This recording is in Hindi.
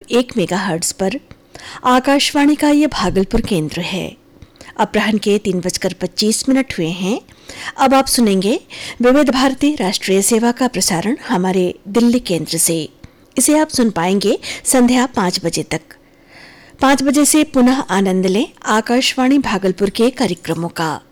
1 मेगाहर्ट्ज पर आकाशवाणी का ये भागलपुर केंद्र है। अपराह्न के 3:25 हुए हैं। अब आप सुनेंगे विविध भारती राष्ट्रीय सेवा का प्रसारण हमारे दिल्ली केंद्र से। इसे आप सुन पाएंगे संध्या 5 बजे तक। 5 बजे से पुनः आनंद लें आकाशवाणी भागलपुर के कार्यक्रमों का।